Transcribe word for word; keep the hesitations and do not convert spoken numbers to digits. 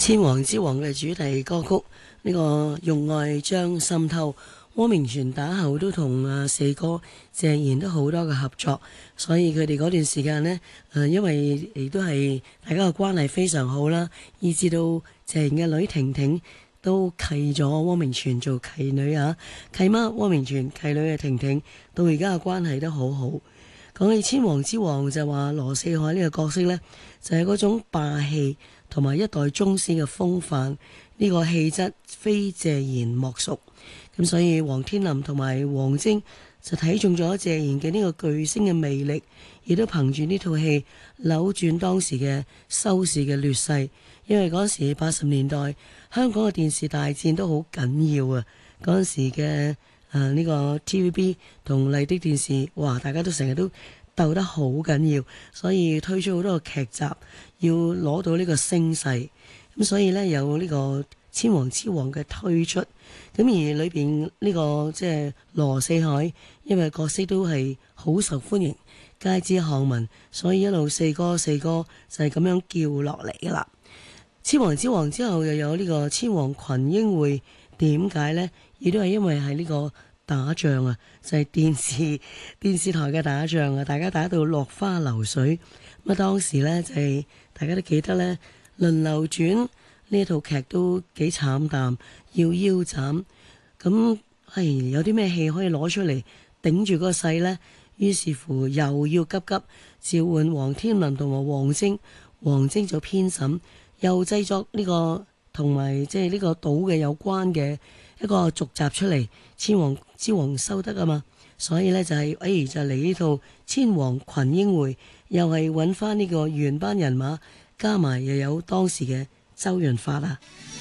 千王之王嘅主題歌曲呢、這個用愛將滲透，汪明荃打後都同啊四哥謝賢都好多嘅合作，所以佢哋嗰段時間呢，誒、呃、因為亦都係大家嘅關係非常好啦，以至到謝賢嘅女婷婷都契咗汪明荃做契女啊，契媽汪明荃，契女嘅婷婷，到而家嘅關係都好好。講起千王之王就話羅四海呢個角色呢，就係、是、嗰種霸氣同埋一代宗師嘅風範，呢、這個氣質非謝賢莫屬。咁所以王天林同埋王晶就睇中咗謝賢嘅呢個巨星嘅魅力，亦都憑住呢套戲扭轉當時嘅收視嘅劣勢。因為嗰時八十年代香港嘅電視大戰都好緊要啊，嗰陣時嘅誒呢個 T V B 同麗的電視，哇！大家都成日都鬥得好緊要，所以推出好多個劇集，要攞到呢個聲勢。咁所以呢，有呢個千王之王嘅推出，咁而裏邊呢個即係羅四海，因為角色都係好受歡迎，街知巷聞，所以一路四哥四哥就係咁樣叫落嚟噶啦。千王之王之後又有呢個千王群英會，點解呢？亦都係因為係呢個打仗啊，就係、是、電視電視台嘅打仗啊，大家打到落花流水。咁啊，當時呢，就係、是、大家都記得呢，輪流轉呢一套劇都幾慘淡，要腰斬。咁係有啲咩戲可以攞出嚟頂住嗰個勢呢？於是乎又要急急召喚王天林同埋王晶，王晶做編審，又製作呢、這個同埋即係呢個島嘅有關嘅一個續集出嚟，千王之王收得啊嘛，所以呢，就係、是、誒就嚟呢套千王群英會，又係揾翻呢個原班人馬，加埋又有當時嘅周潤發啊。